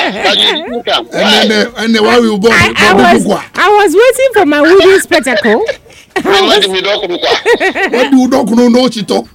But you didn't come. And then why we born? I was waiting for my wooden spectacle. What do you don't know? Chito.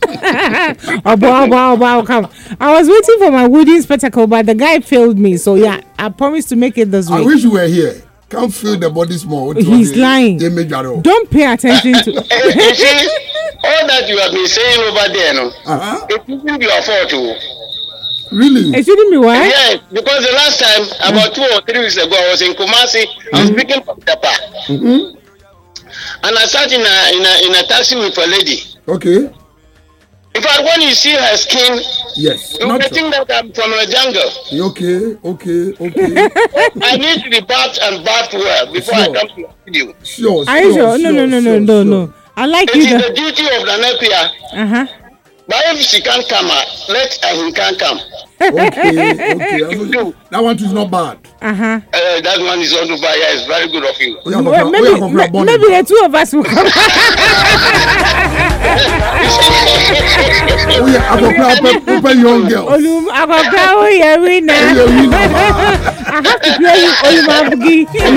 Come. I was waiting for my wooden spectacle, but the guy failed me. So yeah, I promised to make it this week. I wish you were here. Can't feel the body small. He's lying. Don't pay attention to. You see, all that you have been saying over there, no, it shouldn't be your fault too. Really? It shouldn't be why? Yes, because the last time, about 2 or 3 weeks ago, I was in Kumasi. I was speaking from Tapa. And I sat in a taxi with a lady. Okay. In fact, when you see her skin, yes, you may think that I'm from a jungle. Okay. I need to be bathed and bathed well before I come to the studio. Sure. Are you sure? No. I like it you. It is the duty of the Nepia. But if she can't come, let him can't come. Okay. That one is not bad. That one is not bad. Yeah, it's very good of you. Maybe the two of us will come. I will young girl. I have to play you Olumabugi.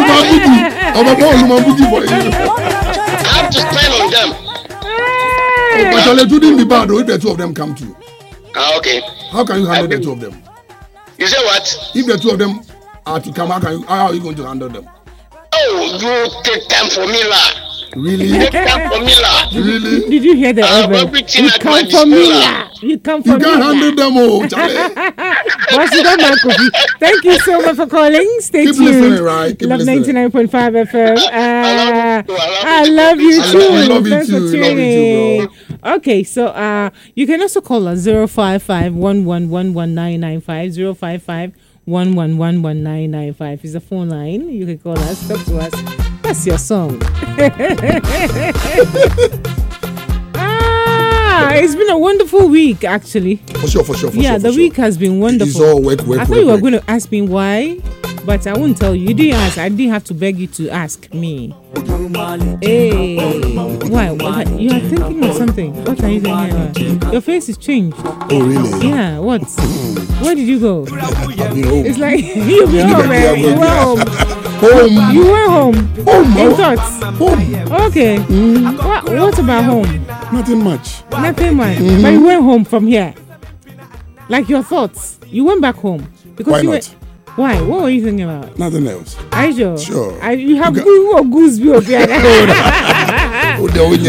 I have to spend on them. But it wouldn't be bad if the two of them come to you. Okay. How can you handle the two of them? You say what? If the two of them are to come, how are you going to handle them? Oh, you take time for me, lah. Really? Take time for me, lah. Really? Did you hear the everything you come for me, lah. You come for me. You can't handle them all, Charlie. Thank you so much for calling. Stay tuned. Keep listening, right? Love 99.5 FM. I love you too. Thanks for tuning. Okay, so you can also call us 055-1111-995, 055-1111-995 is the phone line. You can call us, talk to us. That's your song. It's been a wonderful week, actually. For sure. The week has been wonderful. It's all work. I thought you were going to ask me why, but I won't tell you. You didn't ask. I didn't have to beg you to ask me. Hey, why? You are thinking of something. What are you thinking about? Your face is changed. Oh, really? Yeah, what? Where did you go? It's like you went home. You went home. In thoughts. Home. Okay. What about home? Nothing much. But you went home from here. Like your thoughts. You went back home. Because why not? Why? What were you thinking about? Nothing else. Are you sure? Sure. You have goose view of your Who are you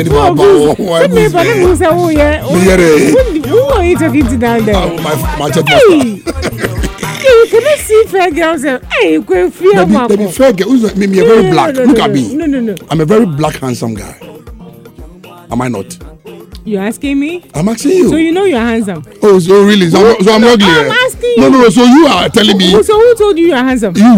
talking to down there? My you cannot see fair girls. Hey, you can feel maybe fair girl. Maybe you're very black. Look at me. No. I'm a very black, handsome guy. Am I not? You're asking me? I'm asking you. So you know you're handsome? Oh, so really? So I'm ugly? I'm asking you. No. So you are telling me? So who told you you're handsome? You.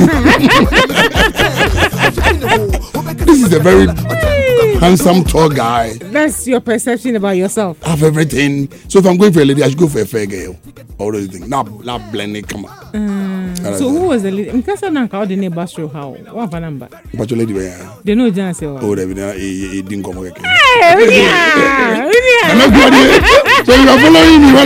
This is a very handsome, tall guy. That's your perception about yourself. I have everything. So if I'm going for a lady, I should go for a fair girl. All those things. Not blending. Come on. So who was the lady? Because I'm not calling the neighbor show how. What for number? But your lady, where? They know Janse. Oh, they didn't come again. Hey, so you are following me,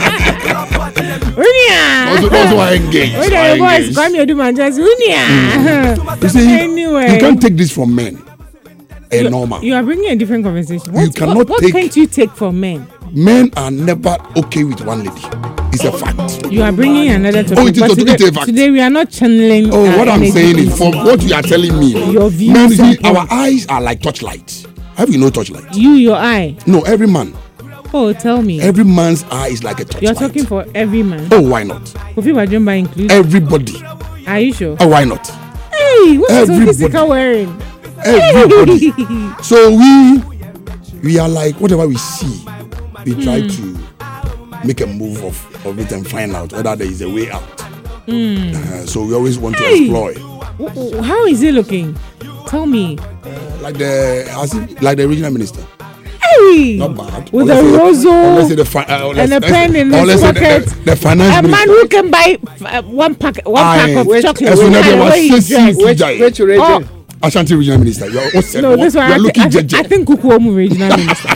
Also, I engage. When your boys come here, do my just You see, anyway. you can't take this from men. Normal. You are bringing a different conversation. You cannot what can't you take from men? Men are never okay with one lady. It's a fact. You are bringing another topic. Oh, it's a fact. Today we are not channeling. What I'm saying is, from what you are telling me, your views. Men, our eyes are like torchlights. Have you no torchlight? Your eye? No, every man. Oh, tell me. Every man's eye is like a torchlight. You're talking for every man. Oh, why not? Kofi Bajumba includes everybody. Are you sure? Oh, why not? Hey, what's Sophistica wearing? Everybody. So we are like, whatever we see, we try to make a move of it and find out whether there is a way out. So we always want to explore. How is it looking? Tell me. Like the regional minister. Hey, not bad. With a rozo and a pen in his pocket. The finance a man who can buy one pack of chocolate. Which region? Ashanti regional minister. You are all No, this one. You are looking I judge. think Kukuomu regional minister.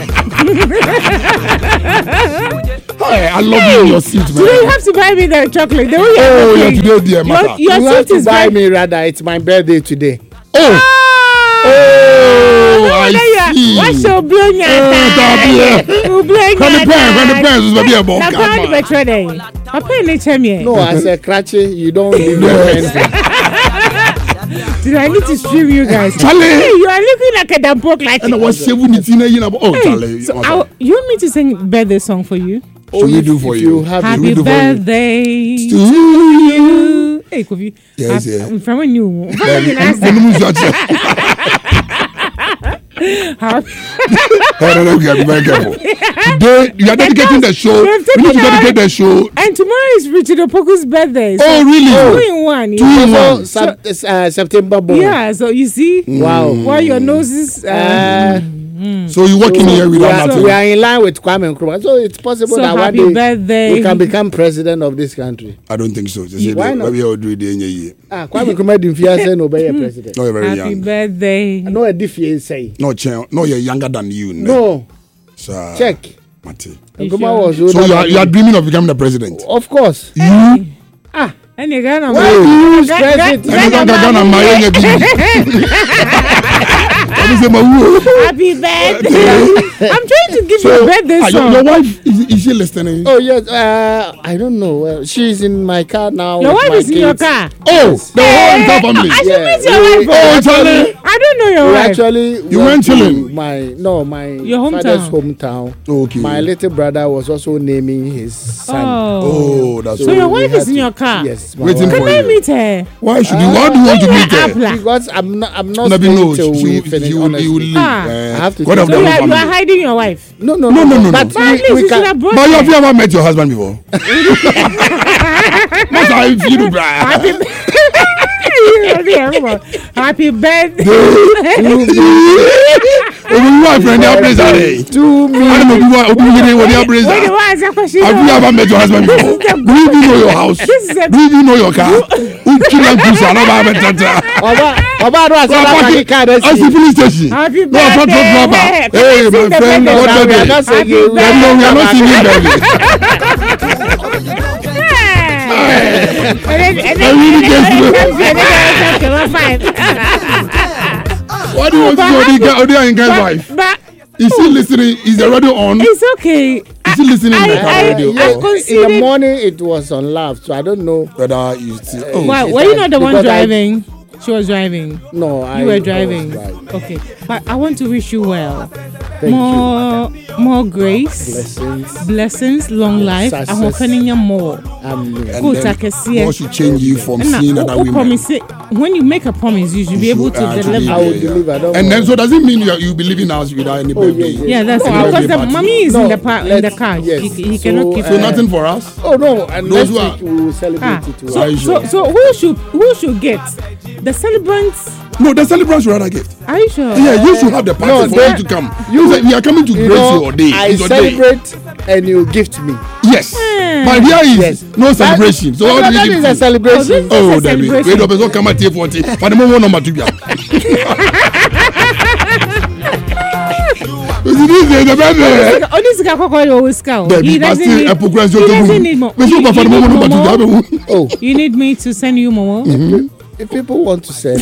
Hey, I love you in your seat, man. Do you have to buy me the chocolate? The way Oh, you're yeah, today, dear matter. your You have seat to is buy very. me rather. It's my birthday today. Oh, Oh, I see. what's your billionaire? When the parents was be a ball. Papa in the No, as a cratchy, you don't leave your friends. Did I need to stream you guys? Charlie. Hey, you are looking like a damn pork like. And I was 17 years old. Oh, Hey, Charlie. so you want me to sing birthday song for you? Should we do for you? Happy birthday to To you. Hey, Kofi. Yes, yeah. From a new. Happy. We have to be very careful. Today, you are dedicating the show. We need to dedicate the show. And tomorrow is Richard Opoku's birthday. So Oh, really? 2 in 1. Two in one. September born. Yeah, so you see, Wow. while your noses. So you walk in here without we nothing. are in line with Kwame Nkrumah, so it's possible So that one happy day birthday. we can become president of this country. I don't think so. Why not? Maybe I'll do it in a year. Kwame Nkrumah didn't fear saying no be a president. No, you're very Happy young. birthday. No, a difference say. No, you're younger than you. No, Sir, check. Mate. You Nkrumah sure? was So older you are than dreaming of becoming the president. me. Of course. You? And you're gonna Why do you use president? Happy birthday. I'm trying to give you a birthday song. Your wife, is she listening? Oh yes, I don't know. She's in my car now. Your with wife my is in your kids. car. Oh, the whole entire family. I should Yeah. meet your wife. Oh, Charlie. I don't know your We wife. actually You went to chilling? my Your father's hometown. hometown. Okay. My little brother was also naming his son. Oh, that's So your all. wife we is had in to- your car? Yes. my Waiting wife. for Can I you. meet her? Why should you? Why do you want to meet her? Apla. Because I'm not Maybe staying no. till we finish. You will honestly. leave. Ah. I have to God take of So the you whole are family. hiding your wife. No. No. But But at least we you should have can. brought But her. have you ever met your husband before? That's how I feel, bruh. Happy Happy birthday. My friend, they are praised today. To me. I don't know people what they are praised. Wait, Have why is that question? you ever met your husband before? Do you even know your house? This is a- Do you even know your car? Who kill and push? I don't have a tata. Oba do asala party card. As the police station. Happy No, I'm not birthday. talking about. Can I Hey, sing my the friend, birthday what song? birthday? We are not Happy singing. No, we are not singing birthday. What do you want to do? Odia and guy's wife. But Is he listening? Is the radio on? it's okay. Is he listening in the car radio? I In considered. the morning it was on live, so I don't know. Whether you see. Oh, Why, She were you said- not the one because I- driving? She was driving. No, You were driving. I was driving. Okay, but I want to wish you well. Thank more grace, blessings, long life. Success. Ahokaninya more. Amen. and Good, I then can see it. God should change you from And seeing other women. promise it. When you make a promise, you should be able to actually deliver. I will deliver. Don't And then worry. so does it mean you be leaving us without any birthday? yes, Yeah, that's No, it. Because birthday the party. mommy is No, in the car. yes. He cannot keep So it. nothing for us? Oh no, and Those next who are- week we will celebrate Ah, it. Are you sure? so who should get the celebrants? No, the celebrants should rather gift. Are you sure? Yeah, you should have the party No, for they- you to come. You say we are coming to You grace know, your day. I It's your day. celebrate and you gift me. Yes. But here is Yes. no celebration. So No, what do that you is give? a celebration. Oh, Oh, That's a David. celebration. Wait, the person come at T40. For the moment, number 2. This is the birthday. Onisika Koko always count. David, He but doesn't still, need. a program He so to doesn't move. need more. But so, but for the You need moment, number more? 2. Oh, You need me to send you more. if people want to send.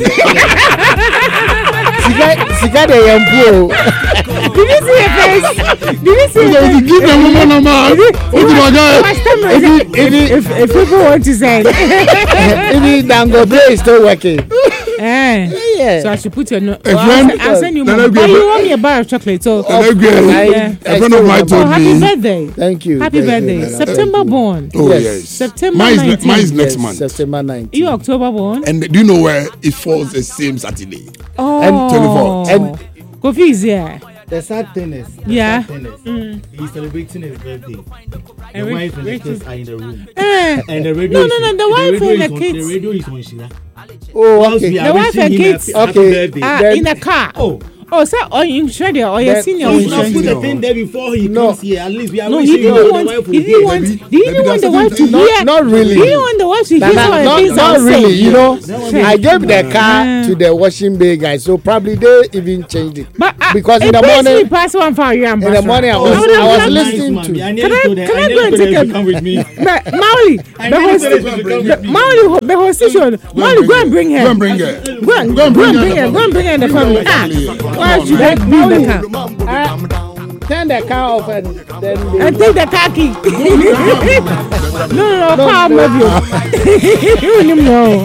Sika de yampo. Did you see your face? Did you see your face? Give them one number. What do I got? If people want to send, Even Dangote is still working. so I should put your note. A friend- I'll send you Then more. I'll But give you it- want me a bar of chocolate, so And again, Yeah. a friend of mine oh, told happy me. birthday! Thank you. Happy Thank you. birthday! September born. Oh, Yes. yes. September Mine 19th. is next Yes, month. September 19th. You October born. And do you know where it falls the same Saturday? Oh, 24th. And- Kofi is here. The sad thing is, Yeah. he's celebrating his birthday. The And wife and the Rachel- kids are in the room. Eh. And the radio No, is no, no, on- the wife radio and is the on- kids. The radio is on Shira. Oh, Whilst okay. we are The wife wishing and him kids. happy Okay. birthday. Ah, Then- in the car. Oh, Oh, sir, or you insured or your That- senior So will you not insure put you. the thing there before he No. comes here. At least we are No, wishing he you didn't the want. wife will He didn't hear. want. Maybe- He didn't maybe want the that's wife to something- hear. Not really. He didn't want the wife to hear some of the things Not I'm really, saying. you know. Sure. I gave the car to the washing bay guy, so probably they even changed it. But Because in it the pays morning- me pass one for you. In the morning, I was listening to. I Can I go and take a- come with me. Mauli, I the nearly host, told her to come with me. Mauli, the hostessation. Mauli, go and bring her. Go and bring her. Go and bring her. Go and bring her in the family. Ah, why should I be in the car? Turn the car off and then And take the car key. No, car maybe. You wouldn't know.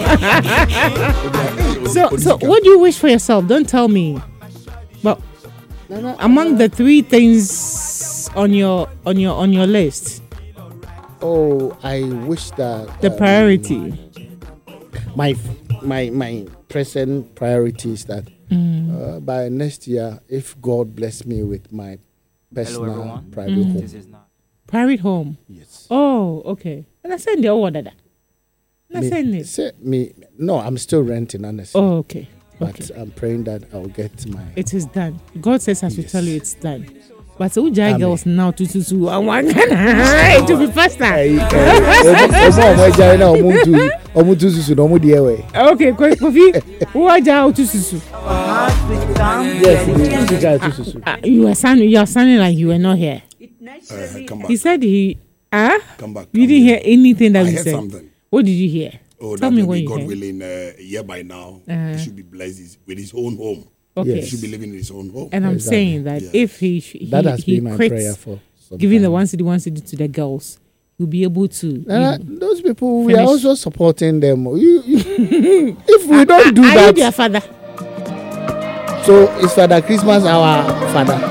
So what do you wish for yourself? Don't tell me. But among the 3 things on your list, Oh, I wish that the priority. my present priority is that by next year, if God bless me with my personal private home, Private home. yes. Oh, okay. And I said the order that. I said it. No, I'm still renting, honestly. Oh, okay. But Okay. I'm praying that I'll get my. It is done. God says I should Yes. tell you it's done. But so Ujai Amen. girls now to and one it will be faster. Okay, Kofi, who are Jao to Susu? You are sounding like you were not here. Come back. He said Come back. You didn't hear anything that I we heard said. something. What did you hear? Oh, Tell that me maybe what you God heard. willing, a year by now, he should be blessed with his own home. Okay. He should be living in his own home. And I'm Exactly. saying that Yeah. if he That has he been my quits prayer for some giving the time. 1 city to the girls, he'll be able to. Those people, we are Finish. also supporting them. If we don't do Are you their that, father? so is Father Christmas our father?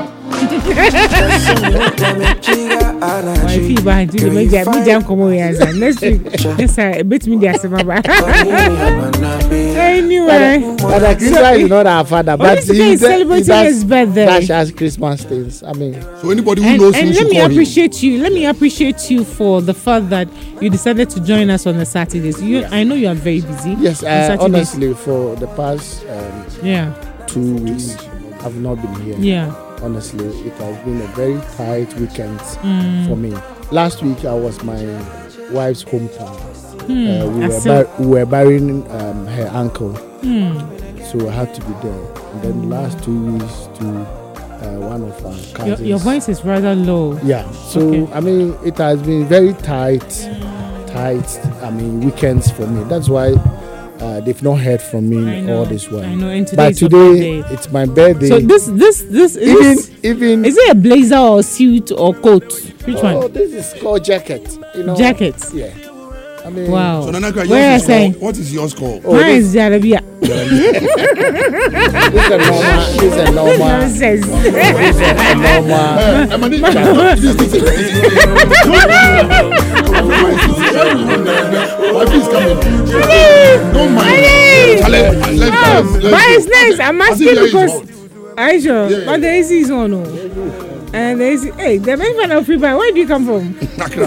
My fee behind you, me jam come over here next week. Yes, I bet me the asema. Anyway, Father Christmas is not our father, but Onisika is celebrating his birthday. Dash has Christmas things. I mean, So anybody who And, knows him and let should me call him. appreciate you. Let me appreciate you for the fact that you decided to join us on the Saturdays. I know you are very busy. yes, on Saturdays. honestly, for the past Yeah, 2 weeks, I've not been here. yeah. Honestly, it has been a very tight weekend for me. Last week, I was my wife's hometown. We were burying her uncle, so I had to be there. And then the last 2 weeks to one of our cousins. Your voice is rather low. Yeah, so Okay. I mean, it has been very tight. I mean, weekends for me. That's why they've not heard from me I know, all this while. I know, and today But is your today, birthday. it's my birthday. So this even is it a blazer or suit or coat? Which oh, one? this is called jacket. You know, Jacket. Yeah. I mean, Wow. So Nana, Where are you saying? what is yours called? Mine is Jarabia. This is a normal. Nonsense. This is a normal. My fees coming. Don't mind. But it's nice. I'm asking because are you sure? Yeah. But the AC is on. And the AC, hey, the main fan of free buy. Where do you come from?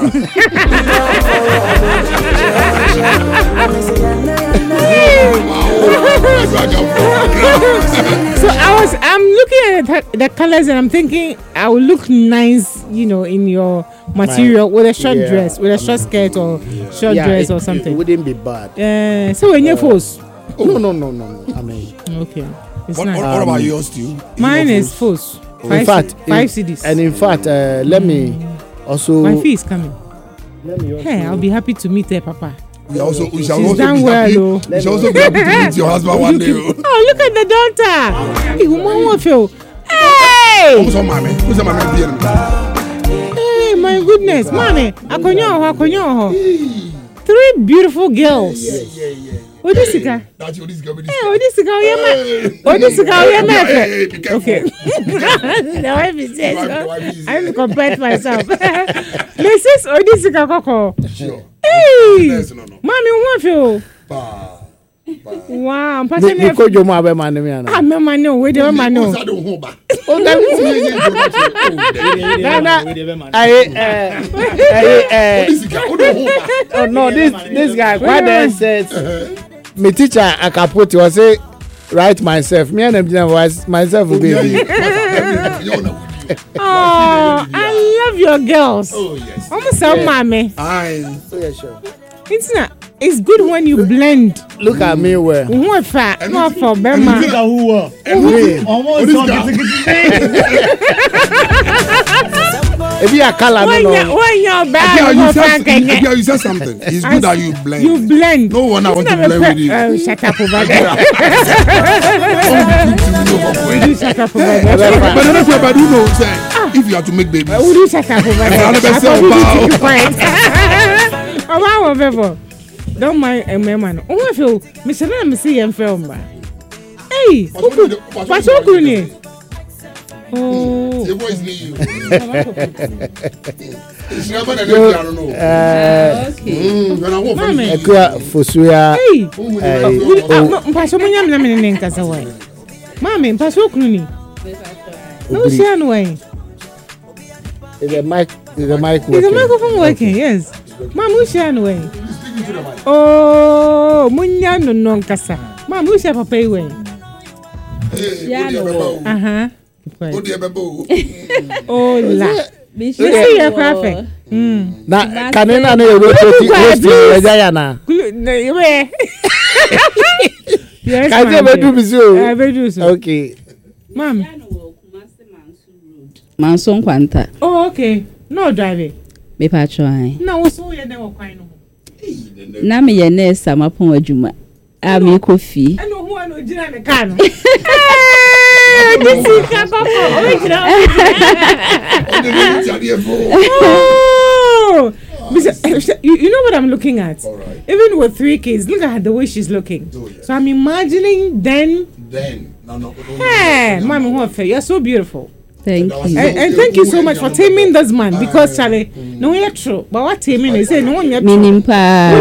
So I'm looking at the colors and I'm thinking I will look nice, in your material with a short dress, with a short skirt or short dress or It something. wouldn't be bad. So when you're forced, No. I mean, okay, it's What nice. about yours too? Mine is forced. in fact, five CDs. And in fact, let me also. My fee is coming. Hey, I'll be happy to meet her, Papa. We shall She's also done be well, happy. though. We shall also be happy to meet your husband one day. Oh, look at the daughter. Hey, woman, what feel? Hey! Who's your mommy? Who's your mommy? Hey, my goodness, mommy. Akonyo. 3 beautiful girls. Odisika. That's your this girl. Hey, Odisika, okay. The wife is there. So I have to compare to myself. Mrs. Odisika Koko. Sure. Hey! No. Mommy, what feel? Wow, I'm passing Me ko jomo abe mane me ana. Ah, mama no, wait, mama no. Oh no, this guy. What they says? My teacher Akapoti was say write myself. Me and them myself will be. Oh, I love your girls. Oh yes. Almost so mommy. Yeah, sure. It's good when you blend. Look at me where. What fat? Not for Bema. Look at who almost If you are color, When you're bad, You said something. It's good that you blend. You blend. No one I want to blend with you. Shut up over there. Shut up over there. But then if you know, say, if you have to make babies. Would you shut up over there? Don't mind a man. Oh, I feel Mr. Ram see and film. Hey, what's your good? Oh, The voice need you. It's never the So, I don't know. When I walk from Mommy. Ekua Fosuya. hey. Mpaso mo nyam na me ne nkasa wai. Mami, mpaso kunu ni. No share no way. Is the mic Is the working? microphone working? Yes. Mom, who share no way? Oh, munya no no nkasa. Mom, who share papa way? Uh-huh. Oh la. You see you're perfect. Na kanina na rotate Jayana. Yes, Can you do me so? I will do so. Okay. Mom. Manson Quanta. Oh, okay. No driving. Me patron. No, so you never quite know. Na me ye nurse amapon adwuma. A me kofi. I know who I know Jina the can. This is Kakoko. Oh, you know what I'm looking at? Alright. Even with 3 kids, look at the way she's looking. Oh, yes. So I'm imagining then. No. Hey, Mommy, you're so beautiful. Thank you. And thank you so much for taming this man because Charlie, no, you're true. But what taming is saying, no one you're true. Minim pa.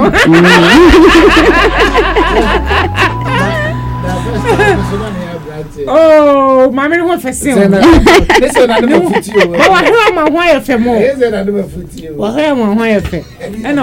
Oh, Mommy, what for sale? This one I never fit you. Oh, I hear my wife for more. This one I never fit you. Well, I hear my wife for. And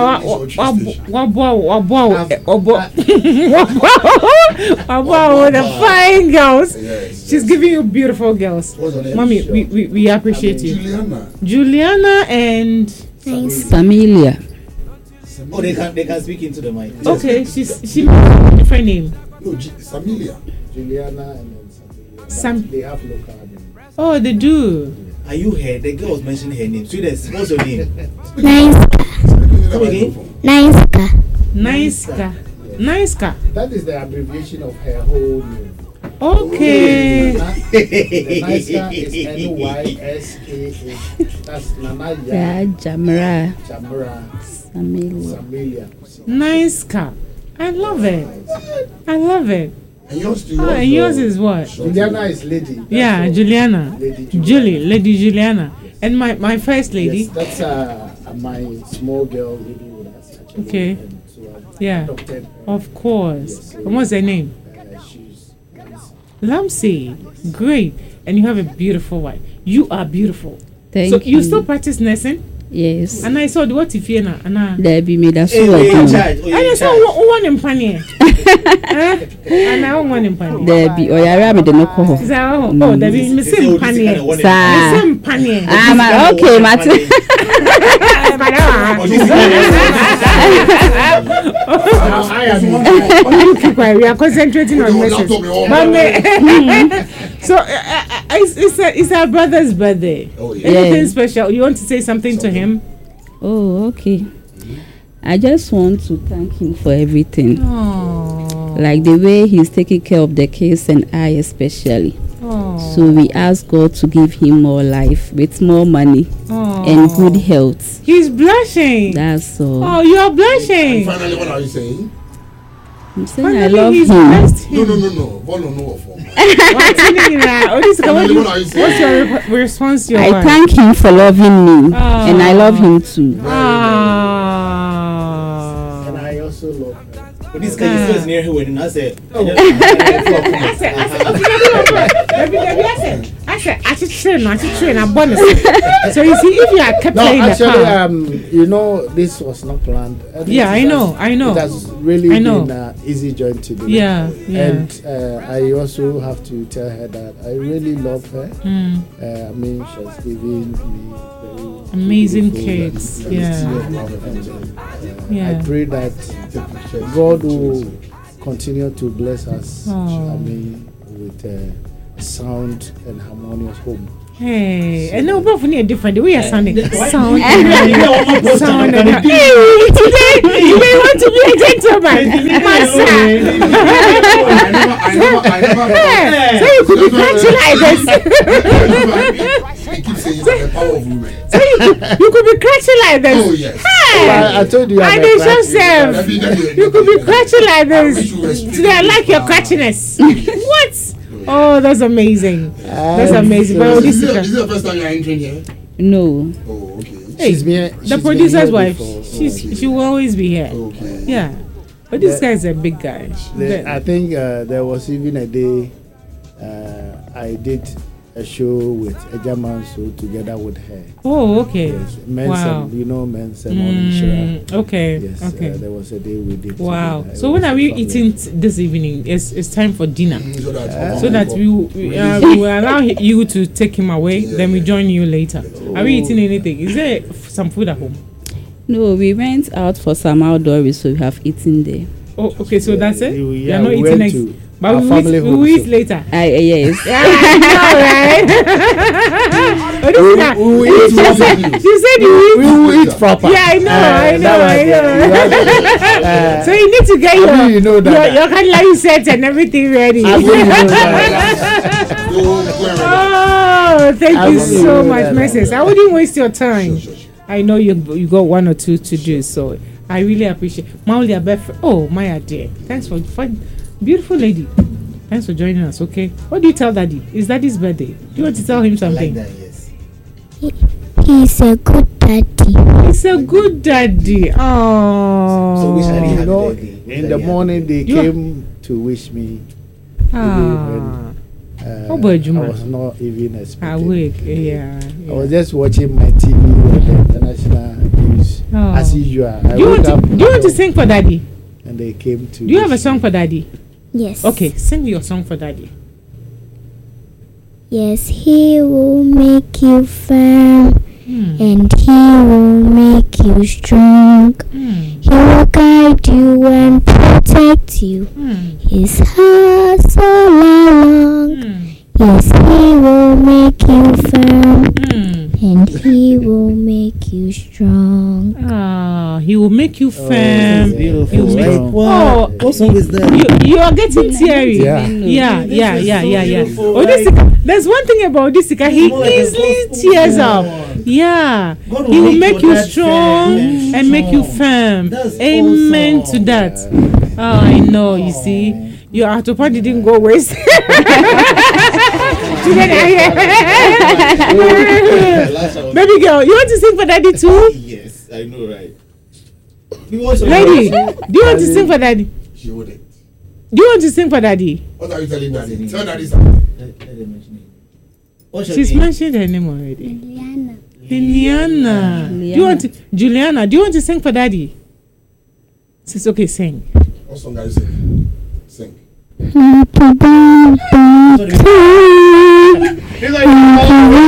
with the fine girls. Yes. She's giving you beautiful girls. What's her name? Mommy, we appreciate you. Juliana. Juliana and Familia. Oh, they can speak into the mic. okay, she has a different name. No, Samilia. Juliana and then Sam. they have local names. Oh, they do. Are you here? The girl was mentioning her name. Sweetest, what's your name? Come again? Nice car. Nice car. That is the abbreviation of her whole name. Okay. The Niska is NYSKA. That's Nana Ya Jamra. Chamra Familia. Samilia. Nice car. I love it. I love it. And yours too. Oh, and yours is what? Juliana is lady. That's Yeah, all. Juliana. Lady Lady Juliana. And my first lady. Yes, that's my small girl living with us. Actually. Okay. And so I Yeah. adopted her. Of course. And what's her name? She's Lamsi. Great. And you have a beautiful wife. You are beautiful. Thank So you. you still practice nursing? Yes. And I saw the what if you na and There be made a Hey, so in again. charge. Oh, I you're in saw charge. one in Panye. And I want in Panye. There be oyara me de no ko. Is that oh there be me Say, same oh, this is kind of Panye. one in- Sa. Me same Panye. Okay, Mate. Oh, this is kind of one in- We are concentrating on messages. So it's our brother's birthday. Oh, yeah. Anything Yeah. special? You want to say something to him? Oh, okay. I just want to thank him for everything. Oh. Like the way he's taking care of the kids and I especially. So we ask God to give him more life with more money and good health. He's blushing. That's all. Oh, you're blushing. Finally, what are you saying? I'm saying I Finally, love he's him. blessed him. No. Volo no form. What's your response to your I wife? thank him for loving me and I love him too. and I also love her. Oh, this guy is near her when I said, I I said, I should train. I'm bonus. So you see, if you had kept No, playing the actually, car. you know, this was not planned. Yeah, I know. It has really been an easy joint to do. Yeah. And I also have to tell her that I really love her. I mean, she's given me very amazing beautiful kids. and- Yeah. I pray that God will continue to bless us. Oh. I mean, with a sound and harmonious home. Hey, and no, both need a different. We are sounding sound. Sound. Hey, today you may want to be a gentleman, Master. So you could be crunchy like this. So you could be crunchy like this. Oh, yes. Hey, I told you. I did Joseph. You could be crunchy like this. Today I like your crunchiness. What? Oh, that's amazing. That's amazing. But Is this the first time you're entering here? No. Oh, okay. Hey, She's been the here producer's wife. before. She will always be here. Okay. Yeah. But this guy is a big guy. I think there was even a day I did a show with Ejaman So together with her. Oh, okay. Yes, Wow. men's morning Okay. Yes, Okay. there was a day we did. Wow. together. So It when was are we lovely. eating this evening? It's time for dinner. So that we we will allow you to take him away. Then we join you later. Are we eating anything? Is there some food at home? No, we went out for some outdoor, so we have eaten there. Oh, okay. So that's it. We are not we eating went next. to But our we family will home, eat so- later. Yes. Yeah, I know, right? Oh, this guy- we eat she said you eat. We will eat proper. Yeah, I know. So you need to get I mean, you know that. your cutlery set and everything ready. I mean, you know that. Oh, thank I you will so do much, that. Mrs. I wouldn't waste your time. I know you got one or two to do, so I really appreciate. Maulia Beth. Oh, Maya dear, thanks for fun, beautiful lady. Thanks for joining us. Okay, what do you tell Daddy? It's Daddy's birthday. Do you want to tell him Like something? that, yes. He's a good daddy. It's a good daddy. Oh. So wish Daddy You happy know, birthday. Wish in the Daddy morning they You are- came to wish me. Ah. Uh, Oh, boy, I Juma. was not even expecting. Awake. Yeah. I was just watching my TV on the international news Oh. as usual. I Do you woke want to? up Do you want to sing for Daddy? and they came to. Do you have a wish song me. for Daddy? Yes. Okay, sing your song for Daddy. Yes, he will make you firm and he will make you strong. He will guide you and protect you. His heart all along. Yes, he will make you firm and he will make you strong. Ah, he will make you firm. that's He beautiful. will make- Strong. Oh, What song is that? you are getting teary. Yeah. Yeah. beautiful, Oh, this there's one thing about this guy. He more like a easily gospel tears song. up. Yeah, God he will will make make you your dad strong firm and and make you strong. firm. That's Amen awesome. to that. Oh, I know. You see, your autopan didn't go waste. Baby girl, you want to sing for Daddy too? Yes, I know, right? He was a Lady, do you want to sing for Daddy? She owed it. Do you want to sing for Daddy? What are you telling Daddy? Tell Daddy something. Let them mention it. What's your She's name? mentioned her name already. Liana. Liliana. Do you want to, Juliana? Do you want to sing for Daddy? It's okay. Sing. What song are you singing? Sing. Happy birthday to you. He's like,